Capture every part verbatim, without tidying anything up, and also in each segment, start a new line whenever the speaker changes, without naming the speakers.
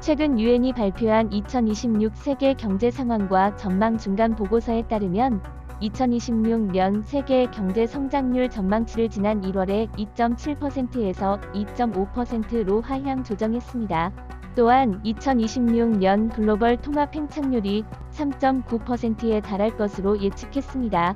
최근 유엔이 발표한 이천이십육 세계 경제 상황과 전망 중간 보고서에 따르면 이천이십육 년 세계 경제 성장률 전망치를 지난 일월에 이 점 칠 퍼센트에서 이 점 오 퍼센트로 하향 조정했습니다. 또한 이천이십육 년 글로벌 통합 행착률이 삼 점 구 퍼센트에 달할 것으로 예측했습니다.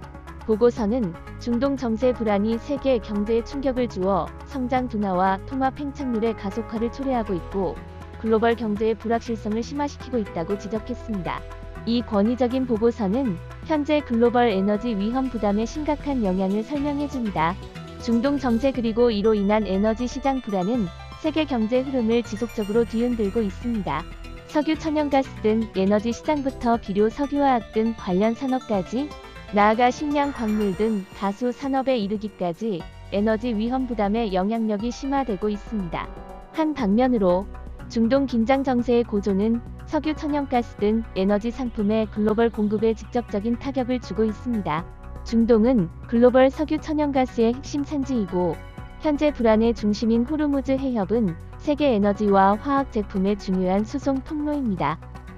보고서는 중동 정세 불안이 세계 경제에 충격을 주어 성장 둔화와 통합 행착률의 가속화를 초래하고 있고 글로벌 경제의 불확실성을 심화시키고 있다고 지적했습니다. 이 권위적인 보고서는 현재 글로벌 에너지 위험 부담의 심각한 영향을 설명해줍니다. 중동 정세 그리고 이로 인한 에너지 시장 불안은 세계 경제 흐름을 지속적으로 뒤흔들고 있습니다. 석유, 천연가스 등 에너지 시장부터 비료, 석유화학 등 관련 산업까지 나아가 식량, 광물 등 다수 산업에 이르기까지 에너지 위험 부담의 영향력이 심화되고 있습니다. 한 방면으로 중동 긴장 정세의 고조는 석유, 천연가스 등 에너지 상품의 글로벌 공급에 직접적인 타격을 주고 있습니다. 중동은 글로벌 석유, 천연가스의 핵심 산지이고 현재 불안의 중심인 호르무즈 해협은 세계 에너지와 화학 제품의 중요한 수송 통로입니다.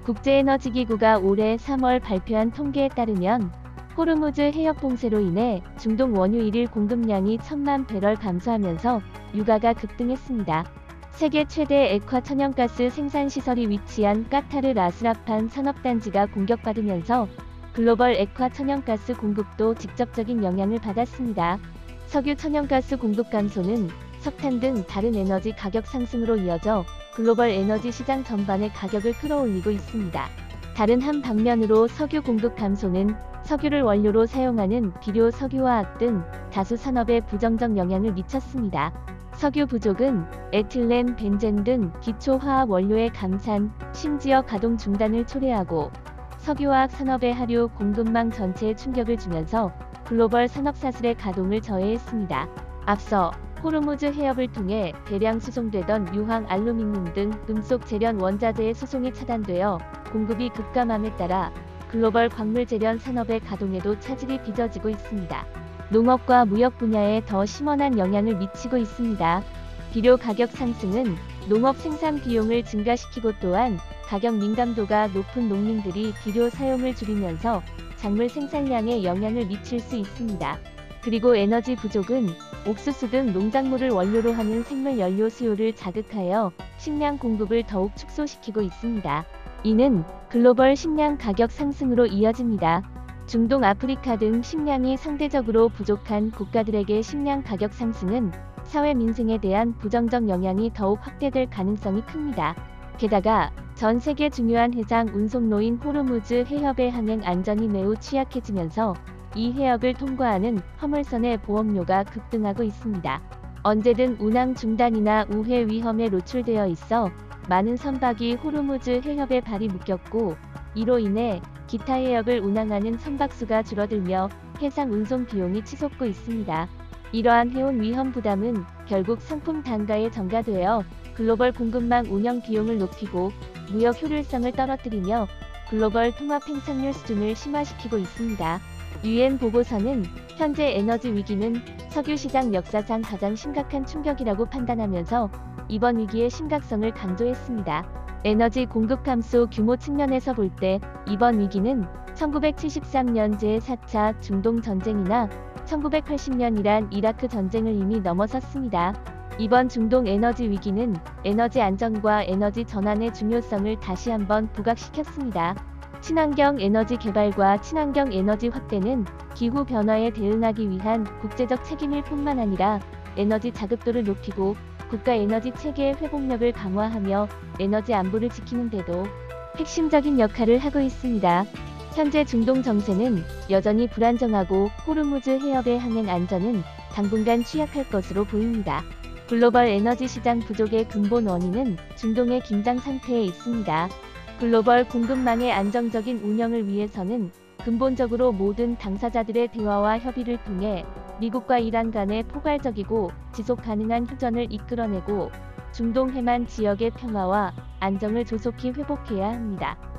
국제에너지기구가 올해 삼월 발표한 통계에 따르면 호르무즈 해협 봉쇄로 인해 중동 원유 일일 공급량이 천만 배럴 감소하면서 유가가 급등했습니다. 세계 최대 액화 천연가스 생산시설이 위치한 까타르 라스라판 산업단지가 공격받으면서 글로벌 액화 천연가스 공급도 직접적인 영향을 받았습니다. 석유 천연가스 공급 감소는 석탄 등 다른 에너지 가격 상승으로 이어져 글로벌 에너지 시장 전반의 가격을 끌어올리고 있습니다. 다른 한 방면으로 석유 공급 감소는 석유를 원료로 사용하는 비료, 석유화학 등 다수 산업에 부정적 영향을 미쳤습니다. 석유 부족은 에틸렌, 벤젠 등 기초화학 원료의 감산, 심지어 가동 중단을 초래하고 석유화학 산업의 하류 공급망 전체에 충격을 주면서 글로벌 산업사슬의 가동을 저해했습니다. 앞서 호르무즈 해협을 통해 대량 수송되던 유황, 알루미늄 등 금속 재련 원자재의 수송이 차단되어 공급이 급감함에 따라 글로벌 광물 재련 산업의 가동에도 차질이 빚어지고 있습니다. 농업과 무역 분야에 더 심원한 영향을 미치고 있습니다. 비료 가격 상승은 농업 생산 비용을 증가시키고 또한 가격 민감도가 높은 농민들이 비료 사용을 줄이면서 작물 생산량에 영향을 미칠 수 있습니다. 그리고 에너지 부족은 옥수수 등 농작물을 원료로 하는 생물 연료 수요를 자극하여 식량 공급을 더욱 축소시키고 있습니다. 이는 글로벌 식량 가격 상승으로 이어집니다. 중동, 아프리카 등 식량이 상대적으로 부족한 국가들에게 식량 가격 상승은 사회 민생에 대한 부정적 영향이 더욱 확대될 가능성이 큽니다. 게다가 전 세계 중요한 해상 운송로인 호르무즈 해협의 항행 안전이 매우 취약해지면서 이 해역을 통과하는 화물선의 보험료가 급등하고 있습니다. 언제든 운항 중단이나 우회 위험에 노출되어 있어 많은 선박이 호르무즈 해협에 발이 묶였고 이로 인해 기타 해역을 운항하는 선박수가 줄어들며 해상 운송 비용이 치솟고 있습니다. 이러한 해운 위험 부담은 결국 상품 단가에 전가되어 글로벌 공급망 운영 비용을 높이고 무역 효율성을 떨어뜨리며 글로벌 통합 행착률 수준을 심화시키고 있습니다. 유엔 보고서는 현재 에너지 위기는 석유 시장 역사상 가장 심각한 충격이라고 판단하면서 이번 위기의 심각성을 강조했습니다. 에너지 공급 감소 규모 측면에서 볼 때 이번 위기는 천구백칠십삼 년 제사 차 중동 전쟁이나 천구백팔십 년 이란 이라크 전쟁을 이미 넘어섰습니다. 이번 중동 에너지 위기는 에너지 안정과 에너지 전환의 중요성을 다시 한번 부각시켰습니다. 친환경 에너지 개발과 친환경 에너지 확대는 기후 변화에 대응하기 위한 국제적 책임일 뿐만 아니라 에너지 자급도를 높이고 국가 에너지 체계의 회복력을 강화하며 에너지 안보를 지키는 데도 핵심적인 역할을 하고 있습니다. 현재 중동 정세는 여전히 불안정하고 호르무즈 해협의 항행 안전은 당분간 취약할 것으로 보입니다. 글로벌 에너지 시장 부족의 근본 원인은 중동의 긴장 상태에 있습니다. 글로벌 공급망의 안정적인 운영을 위해서는 근본적으로 모든 당사자들의 대화와 협의를 통해 미국과 이란 간의 포괄적이고 지속 가능한 휴전을 이끌어내고 중동 해만 지역의 평화와 안정을 조속히 회복해야 합니다.